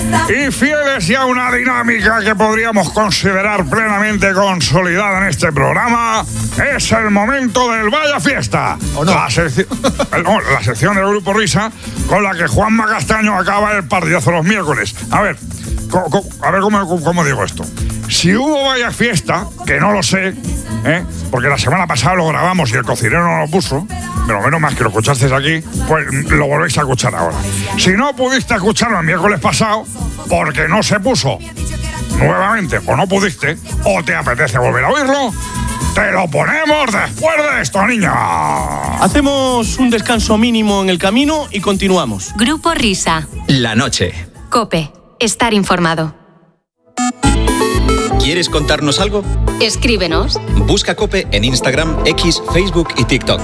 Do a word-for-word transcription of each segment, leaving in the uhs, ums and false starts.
Y fieles ya a una dinámica que podríamos considerar plenamente consolidada en este programa, es el momento del Vaya Fiesta. ¿O no? La, secci- no, la sección del Grupo Risa con la que Juanma Castaño acaba el partidazo los miércoles. A ver, co- co- a ver cómo, cómo, cómo digo esto. Si hubo Vaya Fiesta, que no lo sé, ¿eh? Porque la semana pasada lo grabamos y el cocinero no lo puso, pero menos más que lo escuchasteis aquí, pues lo volvéis a escuchar ahora. Si no pudiste escucharlo el miércoles pasado, porque no se puso nuevamente, o no pudiste, o te apetece volver a oírlo, te lo ponemos después de esto, niña. Hacemos un descanso mínimo en el camino y continuamos. Grupo Risa. La noche. COPE. Estar informado. ¿Quieres contarnos algo? Escríbenos. Busca COPE en Instagram, X, Facebook y TikTok.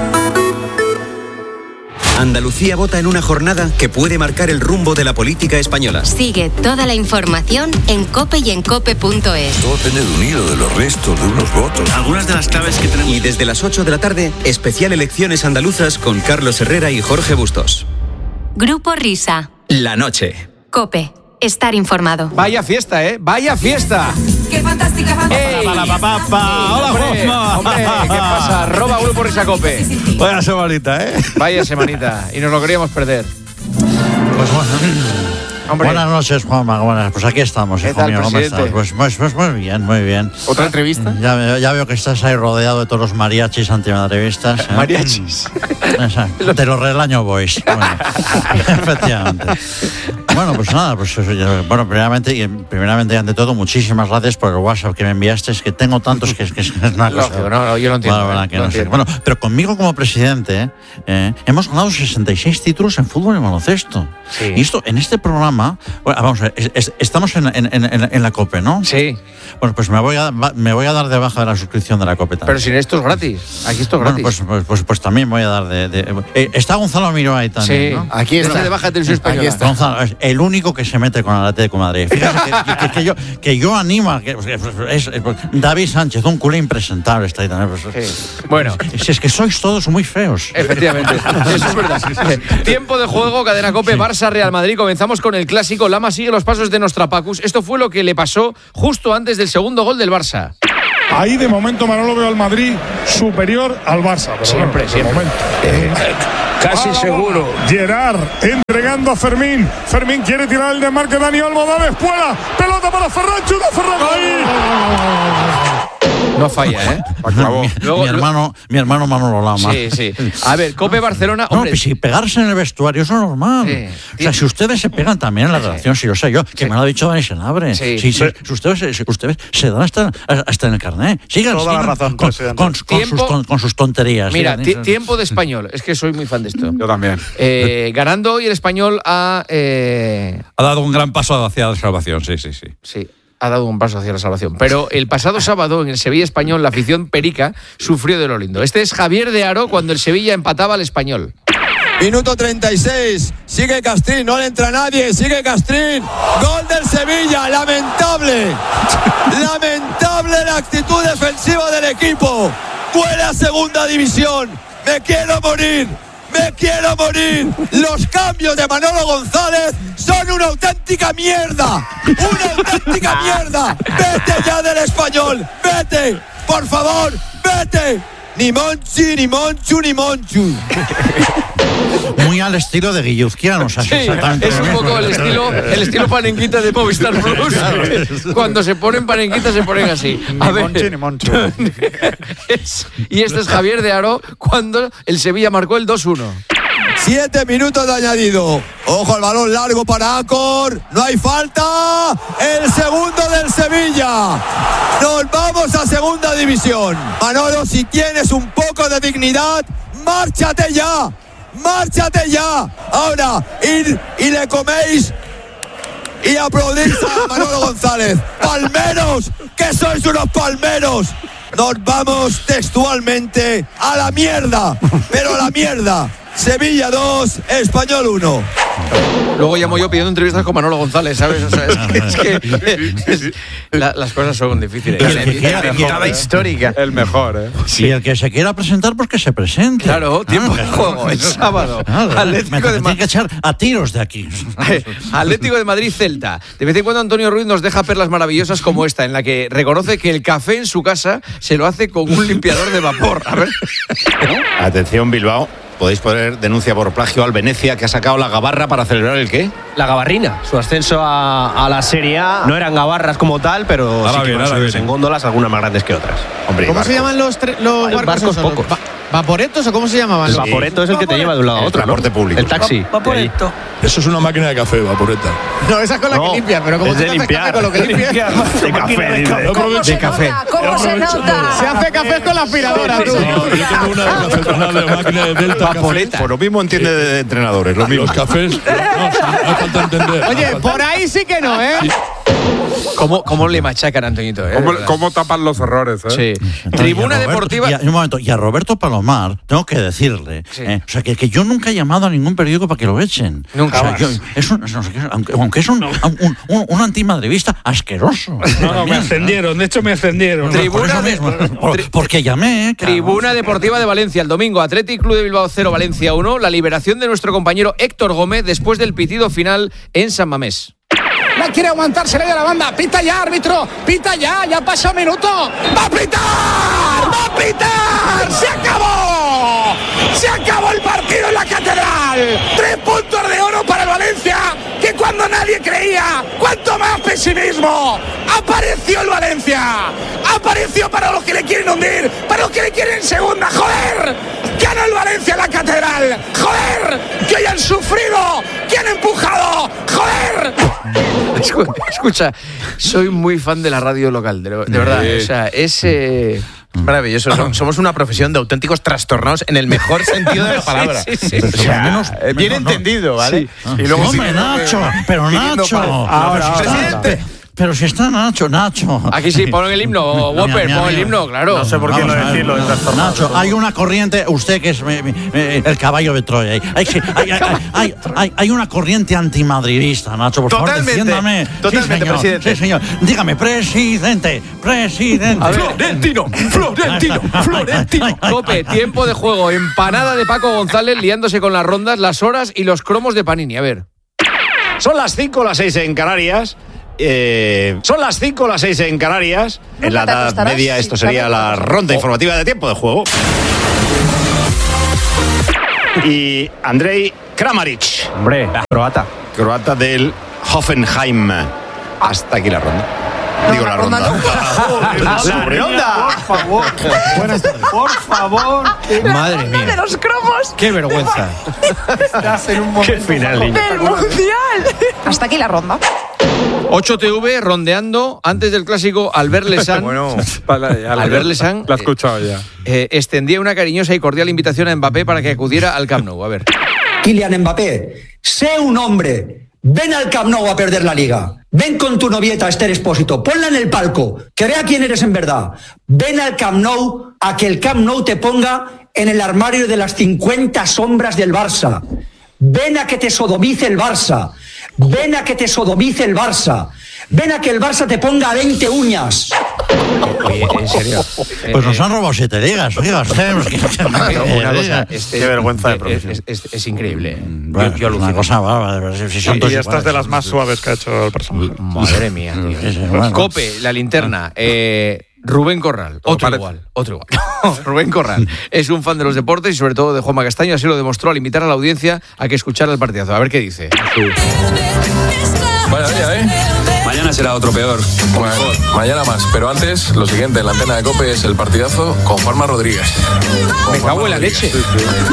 Andalucía vota en una jornada que puede marcar el rumbo de la política española. Sigue toda la información en COPE y en cope punto es. Todo depende de un hilo, de los restos, de unos votos. Algunas de las claves que tenemos. Y desde las ocho de la tarde, especial elecciones andaluzas con Carlos Herrera y Jorge Bustos. Grupo Risa. La noche. COPE. Estar informado. Vaya fiesta, ¿eh? ¡Vaya fiesta! ¡Qué fantástica, fantástica! Hola, papá, papá. Hola, Hombre, Juanma. hombre, ¿qué pasa? Roba Grupo Risa Cope. Vaya semanita, ¿eh? Vaya semanita. Y nos lo queríamos perder. Pues bueno. Hombre. Buenas noches, Juanma. Buenas. Pues aquí estamos, ¿Qué hijo tal, mío. ¿Cómo presidente? estás? Pues, pues, pues muy bien, muy bien. ¿Otra entrevista? Ya, veo- ya veo que estás ahí rodeado de todos los mariachis antimadridistas. ¿eh? Mariachis. Exacto. De los Relaño Boys. Bueno, efectivamente. Bueno, pues nada, pues eso ya- bueno, primeramente y primeramente y ante todo, muchísimas gracias por el WhatsApp que me enviaste. Es que tengo tantos que es, que es una cosa. Lógico, no, no, yo lo entiendo, Bueno, bueno, eh, que lo no sé. entiendo. Bueno, pero conmigo como presidente eh, hemos ganado sesenta y seis títulos en fútbol y baloncesto. Sí. Y esto en este programa, bueno, vamos a ver, es- es- estamos en, en, en, en- en la COPE, ¿no? Sí. Bueno, pues me voy a va- me voy a dar de baja de la suscripción de la COPE también. Pero sin esto es gratis. Aquí esto es Bueno, gratis. pues, pues, pues, pues también voy a dar de... de- eh, está Gonzalo Miró ahí también, Sí. ¿no? Aquí está. Este de baja de televisión española. Aquí está. Gonzalo, es el único que se mete con el Atlético de Madrid. Fíjate que, que- que yo, que yo animo a que es, es- David Sánchez, un culé impresentable está ahí también. Pues, Sí. Bueno, si es que sois todos muy feos. efectivamente. Eso es verdad. Tiempo de juego, Cadena Cope, Barça, Real Madrid. Comenzamos con el clásico. Lama sigue los pasos de Nostrapacus. Esto fue lo que le pasó justo antes del segundo gol del Barça. Ahí de momento Manolo veo al Madrid superior al Barça. Pero Siempre, bueno, de siempre. momento. Casi Vamos, seguro. Gerard entregando a Fermín. Fermín quiere tirar el desmarque. Dani Olmo da de espuela. Pelota para Ferran. Chuta Ferran. ¡Ahí! No falla, ¿eh? Mi, Luego- mi hermano, mi hermano Manolo Lama. Sí, sí. A ver, Cope Barcelona. No, Hombre, pues si pegarse en el vestuario eso es normal. Sí. O sea, si ustedes se pegan también en la redacción, si lo sé yo, que me lo ha dicho Dani Senabre. Sí. Si, si- si ustedes, si ustedes se dan hasta, hasta en el carnet. Sigan, Toda la sigan razón, con, presidente. con- con Tiempo- sus, ton- con sus tonterías. mira, sigan, ti- sigan. tiempo de Español. Es que soy muy fan de esto. Yo también. Eh, ganando hoy el Español a... eh, Ha dado un gran paso hacia la salvación, sí, sí, sí. sí, ha dado un paso hacia la salvación. Pero el pasado sábado en el Sevilla Español la afición perica sufrió de lo lindo. Este es Javier de Aro cuando el Sevilla empataba al Español. Minuto treinta y seis, sigue Castrín, no le entra nadie, sigue Castrín, gol del Sevilla, lamentable, lamentable la actitud defensiva del equipo, huele a segunda división, me quiero morir, me quiero morir, los cambios de Manolo González son una auténtica mierda, una auténtica mierda, vete ya del Español, vete, por favor, vete. Ni Monchi, ni Monchu, ni Monchu. Muy al estilo de Guilluzquiano. O sea, Sí, exactamente es lo un mismo. poco el estilo, el estilo panenquita de Movistar Plus. Cuando se ponen panenquitas se ponen así. A Ni ver. Monchi ni Monchu. Es- y este es Javier de Aro cuando el Sevilla marcó el dos uno. Siete minutos de añadido. Ojo al balón largo para Acor. No hay falta. El segundo del Sevilla. Nos vamos a segunda división. Manolo, si tienes un poco de dignidad, márchate ya. Márchate ya. Ahora, ir y le coméis y aplaudís a Manolo González. Palmeros, que sois unos palmeros. Nos vamos textualmente a la mierda, pero a la mierda. Sevilla dos, Español uno. Luego llamo yo pidiendo entrevistas con Manolo González, ¿sabes? O sea, es que, es que es, la, las cosas son difíciles. El que quiera, Invitada histórica. El mejor, ¿eh? Sí. Y el que se quiera presentar, pues que se presente. Claro, tiempo ah, de juego, el sábado. Claro, Atlético me de tiene Madrid. que echar a tiros de aquí. Atlético de Madrid Celta. De vez en cuando Antonio Ruiz nos deja perlas maravillosas como esta, en la que reconoce que el café en su casa se lo hace con un limpiador de vapor. A ver. Atención, Bilbao. Podéis poner denuncia por plagio al Venecia, que ha sacado la gabarra para celebrar el ¿qué? La gabarrina, su ascenso a, a la Serie A. No eran gabarras como tal, pero Ahora sí que bien, van ahora subidos bien. en góndolas, algunas más grandes que otras. Hombre, ¿Cómo barco. se llaman los, tre- los Hay barcos? barcos esos? pocos. Va- ¿Vaporetos o cómo se llamaban? El Sí. vaporeto es el que te lleva de un lado a El otro, ¿no? transporte público. El taxi. Vaporeto. Eso es una máquina de café, vaporeta. No, esa es con la No, que limpia, pero como es tú de te haces limpiar. café con lo que limpia. De café, dice. Yo aprove- De café. ¿Cómo se nota? Se hace café con la aspiradora, tú. No, yo tengo una cafetería de máquina de Delta Café. Por lo mismo entiende de entrenadores, lo mismo. Los cafés. No, sí, no hace falta entender. Oye, por ahí sí que no, ¿eh? ¿Cómo, cómo le machacan a Antoñito? ¿eh? ¿Cómo, cómo tapan los errores, eh? Sí. Tribuna Y a Roberto- Deportiva. y a- un momento, y a Roberto Palomar, tengo que decirle, Sí. eh, o sea, que, que yo nunca he llamado a ningún periódico para que lo echen. Nunca O sea, más. yo- es un, es un- aunque, aunque es un, un, un, un antimadridista asqueroso. No, no, me También, ascendieron, de hecho me ascendieron. Por Tribuna eso de- mismo, por- tri- porque llamé. eh, claro. Tribuna Deportiva de Valencia el domingo. Athletic Club de Bilbao cero, Valencia uno. La liberación de nuestro compañero Héctor Gómez después del pitido final en San Mamés. No quiere aguantar, se le da la banda. Pita ya, árbitro. Pita ya, ya pasa un minuto. ¡Va a pitar! ¡Va a pitar! ¡Se acabó! ¡Se acabó el partido en la Catedral! Tres puntos de oro para el Valencia, que cuando nadie creía, cuanto más pesimismo, apareció el Valencia. Apareció para los que le quieren hundir, para los que le quieren segunda. ¡Joder! ¡Ganó el Valencia en la Catedral! ¡Joder! ¡Que hoy han sufrido! ¡Que han empujado! ¡Joder! Escu- Escucha, soy muy fan de la radio local, de, de verdad. O sea, es eh, maravilloso. Som- Somos una profesión de auténticos trastornados en el mejor sentido de la palabra. Sí, sí, sí. O sea, menos- eh, bien menos- no. entendido, ¿vale? Y luego hombre, Nacho, pero pidiendo Nacho. paz. Ahora, pero, si ahora, está, pero si está Nacho, Nacho. Aquí sí, pon el himno, Mira, Whopper, mira, pon el mira. himno, claro. Vamos a ver, Nacho, hay una corriente, usted que es mi- mi- mi- el caballo de Troya. Hay, hay, hay, hay, hay, hay- hay una corriente antimadridista, Nacho, por Totalmente, favor, defiéndame. totalmente, sí, señor, presidente. Sí, señor. Dígame, presidente, presidente. A ver, Florentino, Florentino, Florentino. Cope, tiempo de juego, empanada de Paco González liándose con las rondas, las horas y los cromos de Panini. A ver. Son las cinco, las seis en Canarias. Eh, son las cinco, las seis en Canarias. En la te Edad acostarás Media sin esto sería saber la cuándo. ronda informativa de tiempo de juego. Y Andrei Kramaric, Hombre, croata. croata del Hoffenheim. Hasta aquí la ronda. Digo la ronda. La ronda. Por favor. Buenas tardes. Por favor. Madre De mía. los cromos Qué vergüenza. Estás en un momento. Qué final, niño. del mundial. Hasta aquí la ronda. ocho T V rondeando antes del clásico Albert Lesan. Bueno, Albert Lesan Lo he escuchado ya. eh, extendía una cariñosa y cordial invitación a Mbappé para que acudiera al Camp Nou. A ver. Kylian Mbappé, sé un hombre. Ven al Camp Nou a perder la liga. Ven con tu novieta Esther Expósito. Ponla en el palco. Que vea quién eres en verdad. Ven al Camp Nou a que el Camp Nou te ponga en el armario de las cincuenta sombras del Barça. Ven a que te sodomice el Barça. Ven a que te sodomice el Barça. Ven a que el Barça te ponga veinte uñas. Oye, en serio. Pues nos han robado siete ligas, oiga, usted. Una cosa, este- Qué vergüenza de es- profesión. Es, es- es increíble. Bueno, Yo- yo es una alucino. cosa bárbara. Si- si son Y todos esta es de iguales. las más suaves que ha hecho el personaje. Madre mía, tío. Sí, sí, bueno. Cope, la linterna. Eh, Rubén Corral, otro parece. igual, otro igual. Rubén Corral es un fan de los deportes y sobre todo de Juanma Castaño, así lo demostró al invitar a la audiencia a que escuchara el partidazo. A ver qué dice. Vaya día, ¿eh? Mañana será otro peor. Bueno, mañana más. Pero antes, lo siguiente, en la antena de COPE es el partidazo con Juanma Rodríguez. Con Me cago Juanma en la Rodríguez. leche.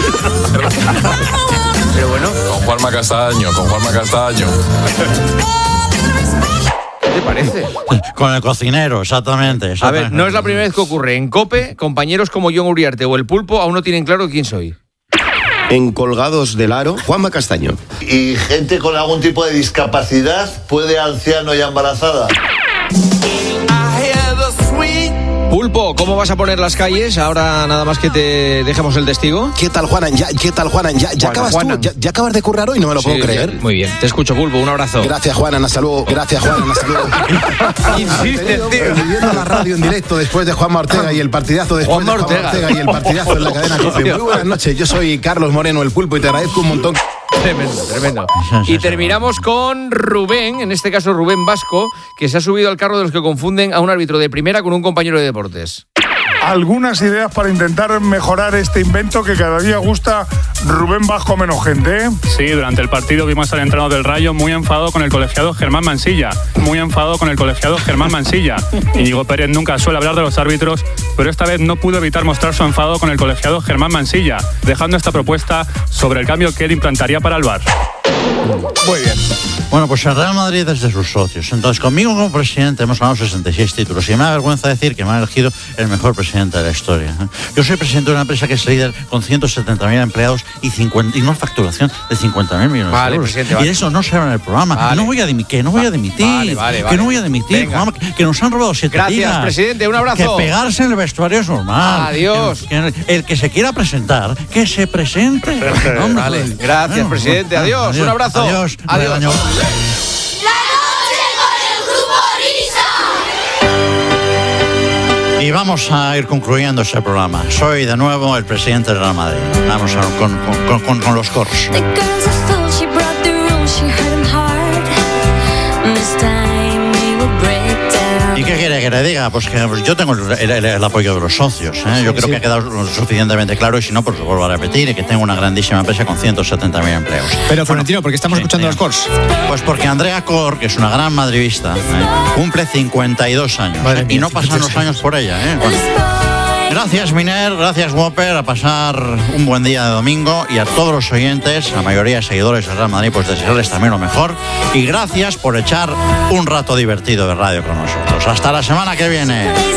Pero bueno, Con Juanma Castaño, con Juanma Castaño. ¿qué te parece? Con el cocinero, exactamente. A ver, exactamente. no es la primera vez que ocurre. En COPE, compañeros como John Uriarte o El Pulpo aún no tienen claro quién soy. En Colgados del Aro, Juanma Castaño. ¿Y gente con algún tipo de discapacidad puede anciano y embarazada? Pulpo, ¿cómo vas a poner las calles? Ahora nada más que te dejemos el testigo. ¿Qué tal, Juanan? Ya, ¿Qué tal, Juanan? ¿Ya, ya, acabas, tú? ¿Ya, ya acabas de currar hoy? No me lo Sí, puedo creer. ya, muy bien, te escucho, Pulpo, un abrazo. Gracias, Juanan, hasta luego. Gracias, Juanan, hasta luego. Insiste, tío. Viviendo la radio en directo después de Juanma Ortega y el partidazo después Juanma de Juanma Ortega. Ortega y el partidazo en la cadena COPE. Muy buenas noches, yo soy Carlos Moreno, el Pulpo, y te agradezco un montón. Tremendo, tremendo. Y terminamos con Rubén, en este caso Rubén Vasco, que se ha subido al carro de los que confunden a un árbitro de primera con un compañero de deportes. Algunas ideas para intentar mejorar este invento que cada día gusta Rubén Vasco menos gente, ¿eh? Sí, durante el partido vimos al entrenador del Rayo muy enfadado con el colegiado Germán Mansilla. Muy enfadado con el colegiado Germán Mansilla. Íñigo Pérez nunca suele hablar de los árbitros, pero esta vez no pudo evitar mostrar su enfado con el colegiado Germán Mansilla, dejando esta propuesta sobre el cambio que él implantaría para el V A R. Muy bien. Bueno, pues el Real Madrid es de sus socios. Entonces, conmigo como presidente hemos ganado sesenta y seis títulos y me da vergüenza decir que me han elegido el mejor presidente de la historia. Yo soy presidente de una empresa que es líder con ciento setenta mil empleados y, cincuenta, y una facturación de cincuenta mil millones Vale, de euros. presidente, Y vale. de eso no se habla en el programa. Vale. Que no voy a dimitir, que no voy a dimitir, Vale, vale, vale. que no voy a dimitir, Venga. Juanma, que, que nos han robado siete Gracias, ligas. presidente, un abrazo. Que pegarse en el vestuario es normal. Adiós. Que- que el que se quiera presentar, que se presente. Hombre, Vale, pues, gracias, bueno, presidente. bueno, Adiós, un abrazo. Adiós. Adiós. Adiós. Y vamos a ir concluyendo este programa. Soy de nuevo el presidente del Real Madrid. Vamos a, con, con, con, con los coros. ¿Y qué quiere que le diga? Pues que pues yo tengo el, el- el apoyo de los socios, ¿eh? Yo creo que ha quedado lo suficientemente claro y si no, pues lo vuelvo a repetir, y que tengo una grandísima empresa con ciento setenta mil empleos. Pero, Florentino, ¿por qué estamos sí, escuchando sí. los cors? Pues porque Andrea Cor, que es una gran madridista, ¿eh? cumple cincuenta y dos años, Madre ¿eh? mía, y no pasan los años por ella, ¿eh? Bueno. Gracias, Miner, gracias, Whopper, a pasar un buen día de domingo, y a todos los oyentes, la mayoría de seguidores del Real Madrid, pues desearles también lo mejor, y gracias por echar un rato divertido de radio con nosotros. Hasta la semana que viene.